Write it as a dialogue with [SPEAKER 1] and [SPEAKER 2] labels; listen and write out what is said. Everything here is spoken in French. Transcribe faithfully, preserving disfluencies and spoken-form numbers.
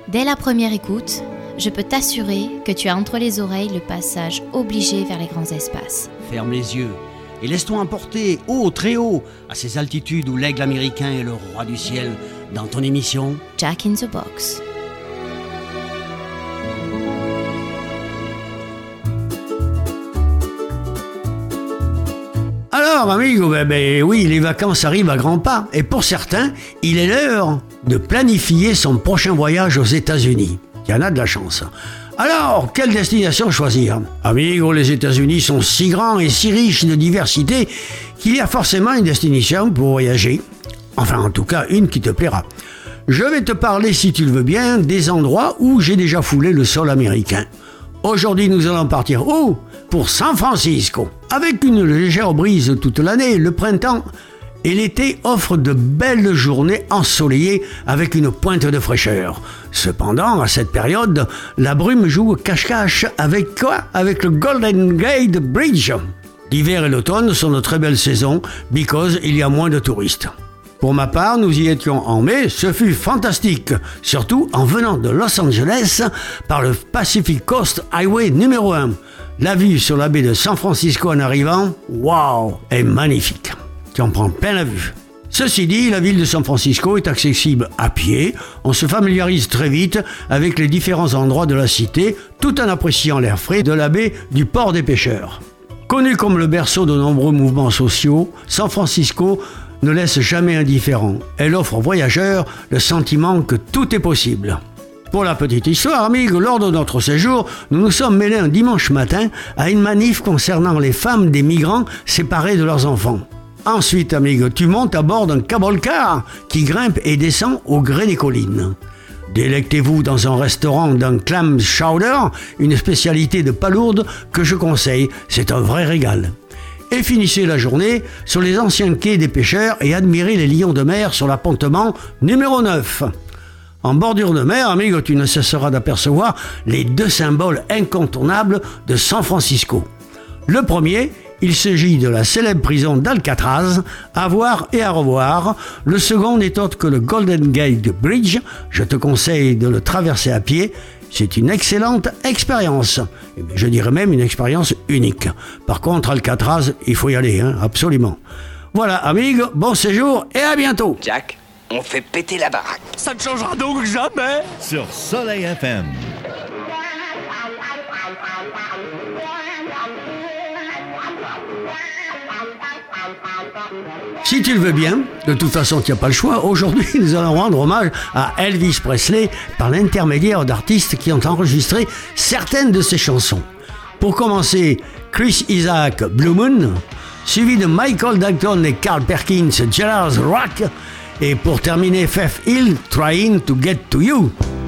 [SPEAKER 1] Dès la première écoute, je peux t'assurer que tu as entre les oreilles le passage obligé vers les grands espaces.
[SPEAKER 2] Ferme les yeux et laisse-toi emporter haut, très haut, à ces altitudes où l'aigle américain est le roi du ciel, dans ton émission
[SPEAKER 1] Jack in the Box.
[SPEAKER 2] Alors, amigo, ben, ben oui, les vacances arrivent à grands pas. Et pour certains, il est l'heure de planifier son prochain voyage aux États-Unis. Il y en a de la chance. Alors, quelle destination choisir ? Amigo, les États-Unis sont si grands et si riches de diversité qu'il y a forcément une destination pour voyager. Enfin, en tout cas, une qui te plaira. Je vais te parler, si tu le veux bien, des endroits où j'ai déjà foulé le sol américain. Aujourd'hui, nous allons partir où ? Pour San Francisco. Avec une légère brise toute l'année, le printemps et l'été offrent de belles journées ensoleillées avec une pointe de fraîcheur. Cependant, à cette période, la brume joue cache-cache avec quoi ? Avec le Golden Gate Bridge. L'hiver et l'automne sont de très belles saisons, because il y a moins de touristes. Pour ma part, nous y étions en mai, ce fut fantastique, surtout en venant de Los Angeles par le Pacific Coast Highway numéro un. La vue sur la baie de San Francisco en arrivant, waouh, est magnifique. Tu en prends plein la vue. Ceci dit, la ville de San Francisco est accessible à pied. On se familiarise très vite avec les différents endroits de la cité, tout en appréciant l'air frais de la baie du port des pêcheurs. Connue comme le berceau de nombreux mouvements sociaux, San Francisco ne laisse jamais indifférent. Elle offre aux voyageurs le sentiment que tout est possible. Pour la petite histoire, amigo, lors de notre séjour, nous nous sommes mêlés un dimanche matin à une manif concernant les femmes des migrants séparés de leurs enfants. Ensuite, amigo, tu montes à bord d'un cable car qui grimpe et descend au gré des collines. Délectez-vous dans un restaurant d'un clam chowder, une spécialité de palourde que je conseille, c'est un vrai régal. Et finissez la journée sur les anciens quais des pêcheurs et admirez les lions de mer sur l'appontement numéro neuf. En bordure de mer, amigo, tu ne cesseras d'apercevoir les deux symboles incontournables de San Francisco. Le premier, il s'agit de la célèbre prison d'Alcatraz, à voir et à revoir. Le second n'est autre que le Golden Gate Bridge. Je te conseille de le traverser à pied. C'est une excellente expérience. Je dirais même une expérience unique. Par contre, Alcatraz, il faut y aller, hein, absolument. Voilà, amigo, bon séjour et à bientôt.
[SPEAKER 3] Jack, on fait péter la baraque.
[SPEAKER 4] Ça ne changera donc jamais.
[SPEAKER 5] Sur Soleil F M.
[SPEAKER 2] Si tu le veux bien, de toute façon tu n'as pas le choix, aujourd'hui nous allons rendre hommage à Elvis Presley par l'intermédiaire d'artistes qui ont enregistré certaines de ses chansons. Pour commencer, Chris Isaac, Blue Moon, suivi de Michael Dalton et Carl Perkins, Jailhouse Rock, et pour terminer, Faith Hill, Trying to Get to You.